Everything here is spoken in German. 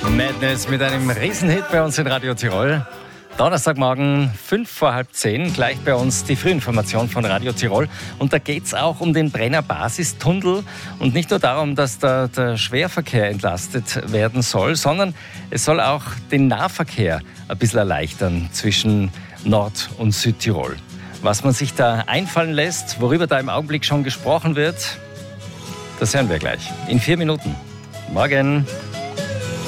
Madness mit einem Riesenhit bei uns in Radio Tirol. Donnerstagmorgen, 5:05, gleich bei uns die Frühinformation von Radio Tirol. Und da geht es auch um den Brenner Basistunnel. Und nicht nur darum, dass da der Schwerverkehr entlastet werden soll, sondern es soll auch den Nahverkehr ein bisschen erleichtern zwischen Nord- und Südtirol. Was man sich da einfallen lässt, worüber da im Augenblick schon gesprochen wird, das hören wir gleich. In 4 Minuten. Morgen.